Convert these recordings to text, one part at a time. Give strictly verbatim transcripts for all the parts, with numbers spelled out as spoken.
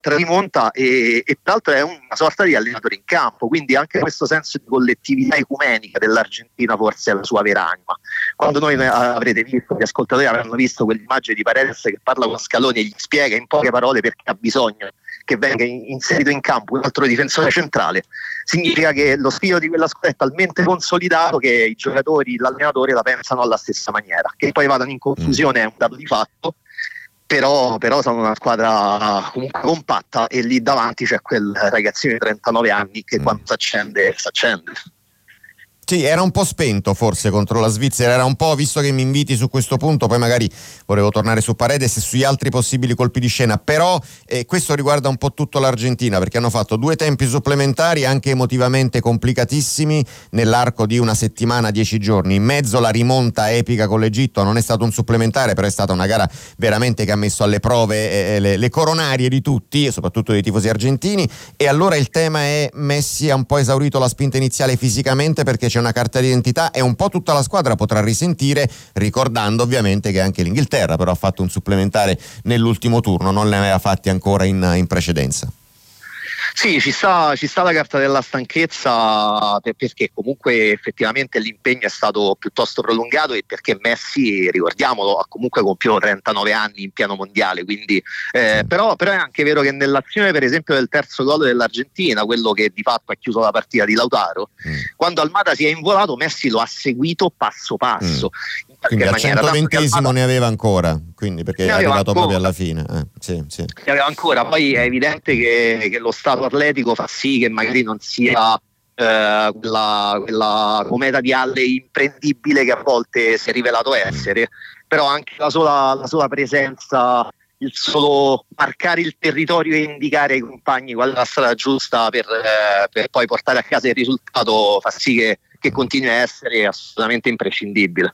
rimonta e, e tra l'altro è una sorta di allenatore in campo, quindi anche questo senso di collettività ecumenica dell'Argentina forse è la sua vera anima. Quando noi avrete visto, gli ascoltatori avranno visto quell'immagine di Paredes che parla con Scaloni e gli spiega in poche parole perché ha bisogno che venga inserito in campo un altro difensore centrale, significa che lo spirito di quella squadra è talmente consolidato che i giocatori, l'allenatore la pensano alla stessa maniera. Che poi vadano in confusione è un dato di fatto, Però, però sono una squadra comunque compatta e lì davanti c'è quel ragazzino di trentanove anni che mm. quando si accende, si accende. Sì, era un po' spento forse contro la Svizzera, era un po', visto che mi inviti su questo punto, poi magari volevo tornare su Paredes e sugli altri possibili colpi di scena, però eh, questo riguarda un po' tutto l'Argentina, perché hanno fatto due tempi supplementari anche emotivamente complicatissimi nell'arco di una settimana, dieci giorni, in mezzo la rimonta epica con l'Egitto, non è stato un supplementare, però è stata una gara veramente che ha messo alle prove eh, le, le coronarie di tutti, soprattutto dei tifosi argentini, e allora il tema è: Messi ha un po' esaurito la spinta iniziale fisicamente perché c'è una carta d'identità e un po' tutta la squadra potrà risentire, ricordando ovviamente che anche l'Inghilterra però ha fatto un supplementare nell'ultimo turno, non ne aveva fatti ancora in, in precedenza. Sì, ci sta, ci sta la carta della stanchezza, perché comunque effettivamente l'impegno è stato piuttosto prolungato e perché Messi, ricordiamolo, ha comunque compiuto trentanove anni in piano mondiale, quindi eh, però, però è anche vero che nell'azione per esempio del terzo gol dell'Argentina, quello che di fatto ha chiuso la partita di Lautaro, mm. quando Almada si è involato Messi lo ha seguito passo passo. Mm. Quindi al centoventesimo ne aveva ancora, quindi perché è arrivato ancora, proprio alla fine. Eh, sì, sì. Ne aveva ancora, poi è evidente che, che lo stato atletico fa sì che magari non sia eh, quella, quella cometa di Halle imprendibile che a volte si è rivelato essere, però anche la sola, la sola presenza, il solo marcare il territorio e indicare ai compagni qual è la strada giusta per, eh, per poi portare a casa il risultato fa sì che, che continui a essere assolutamente imprescindibile.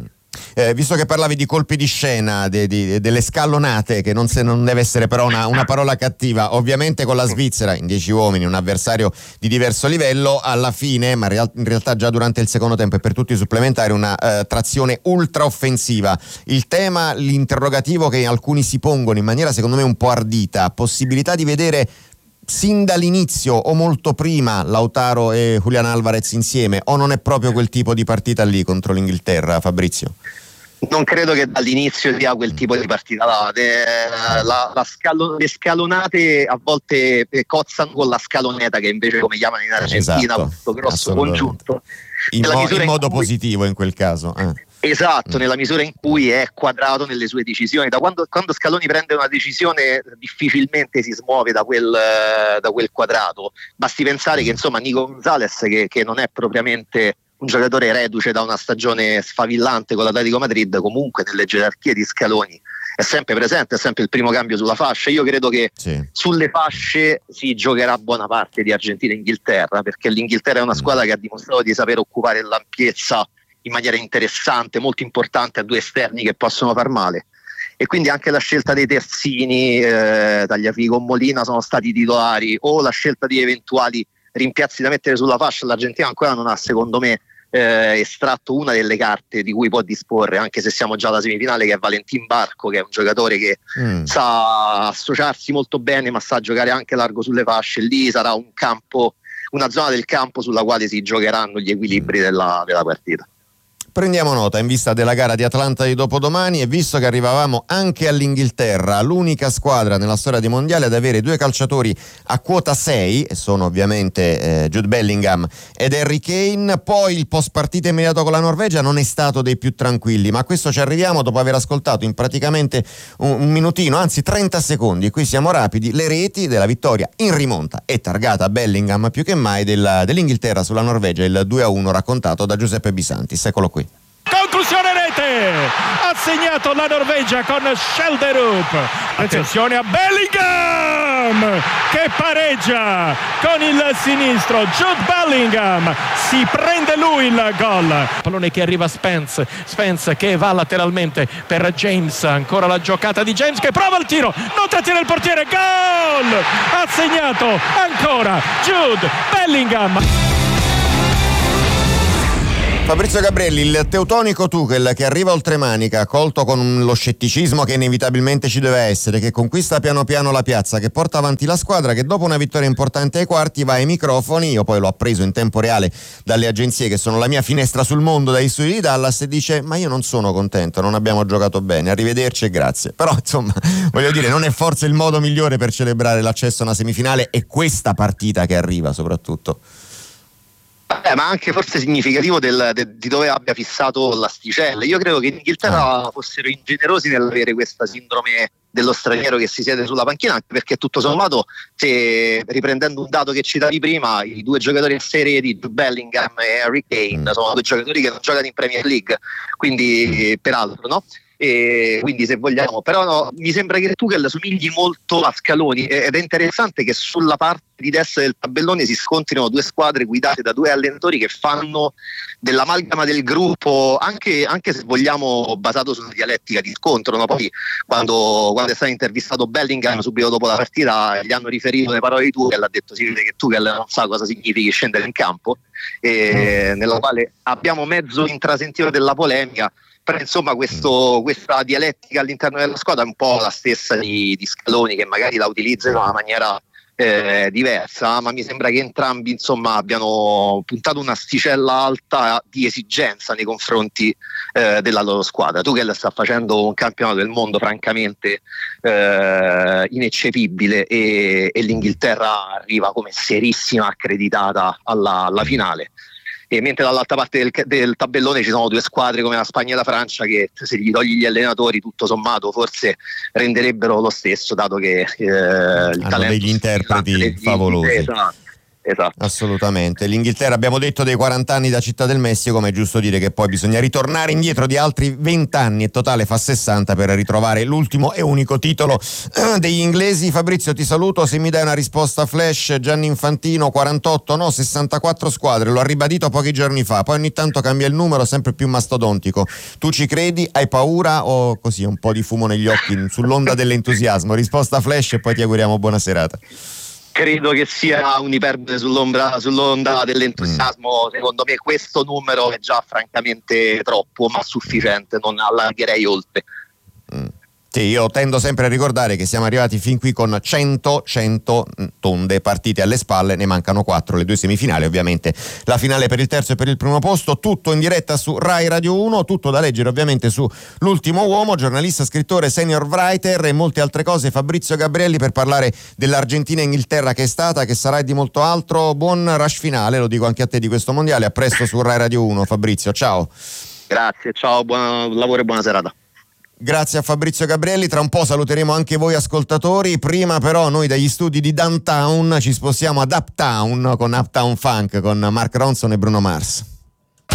Eh, visto che parlavi di colpi di scena, de, de, delle scallonate, che non, se, non deve essere però una, una parola cattiva, ovviamente con la Svizzera in dieci uomini, un avversario di diverso livello, alla fine, ma real, in realtà già durante il secondo tempo e per tutti i supplementari, una eh, trazione ultra offensiva. Il tema, l'interrogativo che alcuni si pongono in maniera secondo me un po' ardita, possibilità di vedere sin dall'inizio o molto prima Lautaro e Julián Álvarez insieme, o non è proprio quel tipo di partita lì contro l'Inghilterra, Fabrizio? Non credo che dall'inizio sia quel tipo di partita là. De, la, la scalo, le scalonate a volte cozzano con la scaloneta, che invece, come chiamano in Argentina, esatto, questo grosso congiunto in, mo- in modo in cui, positivo in quel caso eh. Esatto, mm. nella misura in cui è quadrato nelle sue decisioni. Da quando, quando Scaloni prende una decisione difficilmente si smuove da quel, da quel quadrato. Basti pensare mm. che insomma Nico Gonzalez, che, che non è propriamente un giocatore reduce da una stagione sfavillante con l'Atletico Madrid, comunque nelle gerarchie di Scaloni è sempre presente, è sempre il primo cambio sulla fascia. Io credo che sì. sulle fasce si giocherà buona parte di Argentina e Inghilterra, perché l'Inghilterra è una squadra che ha dimostrato di saper occupare l'ampiezza in maniera interessante, molto importante, a due esterni che possono far male, e quindi anche la scelta dei terzini, eh, Tagliafico con Molina sono stati titolari, o la scelta di eventuali rimpiazzi da mettere sulla fascia. L'Argentina ancora non ha, secondo me, eh, estratto una delle carte di cui può disporre, anche se siamo già alla semifinale, che è Valentin Barco, che è un giocatore che mm. sa associarsi molto bene ma sa giocare anche largo sulle fasce. Lì sarà un campo, una zona del campo sulla quale si giocheranno gli equilibri della, della partita. Prendiamo nota in vista della gara di Atlanta di dopodomani, e visto che arrivavamo anche all'Inghilterra, l'unica squadra nella storia dei mondiali ad avere due calciatori a quota sei, e sono ovviamente eh, Jude Bellingham ed Harry Kane. Poi il post partita immediato con la Norvegia non è stato dei più tranquilli, ma a questo ci arriviamo dopo aver ascoltato in praticamente un, un minutino, anzi trenta secondi, qui siamo rapidi, le reti della vittoria in rimonta e targata Bellingham più che mai della, dell'Inghilterra sulla Norvegia, il due a uno raccontato da Giuseppe Bisantis. Eccolo qui. Conclusione rete, ha segnato la Norvegia con Schjelderup. Attenzione a Bellingham che pareggia con il sinistro. Jude Bellingham si prende lui il gol. Pallone che arriva a Spence, Spence che va lateralmente per James, ancora la giocata di James che prova il tiro, non trattiene il portiere, gol! Ha segnato ancora Jude Bellingham. Fabrizio Gabrielli, il teutonico Tuchel che arriva oltremanica, colto con lo scetticismo che inevitabilmente ci deve essere, che conquista piano piano la piazza, che porta avanti la squadra, che dopo una vittoria importante ai quarti va ai microfoni, io poi l'ho appreso in tempo reale dalle agenzie che sono la mia finestra sul mondo, dai studi di Dallas, e dice: ma io non sono contento, non abbiamo giocato bene, arrivederci e grazie. Però insomma, voglio dire, non è forse il modo migliore per celebrare l'accesso a una semifinale e questa partita che arriva soprattutto. Eh, ma anche forse significativo del, de, di dove abbia fissato l'asticella. Io credo che in Inghilterra ah. fossero ingenerosi nell'avere questa sindrome dello straniero che si siede sulla panchina, anche perché tutto sommato, se riprendendo un dato che citavi prima, i due giocatori a sei reti, Bellingham e Harry Kane, mm. sono due giocatori che non giocano in Premier League, quindi peraltro, no? E quindi se vogliamo, però no, mi sembra che Tuchel somigli molto a Scaloni, ed è interessante che sulla parte di destra del tabellone si scontrino due squadre guidate da due allenatori che fanno dell'amalgama del gruppo, anche, anche se vogliamo basato sulla dialettica di scontro, no? Poi quando, quando è stato intervistato Bellingham subito dopo la partita gli hanno riferito le parole di Tuchel, ha detto: si vede che Tuchel non sa cosa significhi scendere in campo, e nella quale abbiamo mezzo intrasentito della polemica. Però insomma questo, questa dialettica all'interno della squadra è un po' la stessa di, di Scaloni, che magari la utilizza in una maniera eh, diversa, ma mi sembra che entrambi insomma abbiano puntato un'asticella alta di esigenza nei confronti eh, della loro squadra. Tuchel sta facendo un campionato del mondo francamente eh, ineccepibile, e, e l'Inghilterra arriva come serissima accreditata alla, alla finale. E mentre dall'altra parte del, del tabellone ci sono due squadre come la Spagna e la Francia che, se gli togli gli allenatori, tutto sommato forse renderebbero lo stesso, dato che eh, il hanno talento degli interpreti degli, favolosi. Esatto. Esatto. Assolutamente. L'Inghilterra, abbiamo detto, dei quaranta anni da Città del Messico, ma è giusto dire che poi bisogna ritornare indietro di altri venti anni e totale fa sessanta per ritrovare l'ultimo e unico titolo degli inglesi. Fabrizio, ti saluto, se mi dai una risposta flash. Gianni Infantino, quarantotto no, sessantaquattro squadre, lo ha ribadito pochi giorni fa, poi ogni tanto cambia il numero, sempre più mastodontico. Tu ci credi? Hai paura o così un po' di fumo negli occhi sull'onda dell'entusiasmo? Risposta flash e poi ti auguriamo buona serata. Credo che sia un'iperbole sull'ombra, sull'onda dell'entusiasmo. Mm. Secondo me questo numero è già francamente troppo, ma sufficiente, non allargherei oltre. Mm. Sì, io tendo sempre a ricordare che siamo arrivati fin qui con cento, cento tonde partite alle spalle, ne mancano quattro, le due semifinali, ovviamente la finale per il terzo e per il primo posto, tutto in diretta su Rai Radio uno, tutto da leggere ovviamente su L'Ultimo Uomo, giornalista, scrittore, senior writer e molte altre cose. Fabrizio Gabrielli per parlare dell'Argentina e Inghilterra che è stata, che sarà e di molto altro. Buon rush finale, lo dico anche a te, di questo mondiale. A presto su Rai Radio uno, Fabrizio, ciao. Grazie, ciao, buon lavoro e buona serata. Grazie a Fabrizio Gabrielli, tra un po' saluteremo anche voi ascoltatori, prima però noi dagli studi di Downtown ci spostiamo ad Uptown con Uptown Funk con Mark Ronson e Bruno Mars.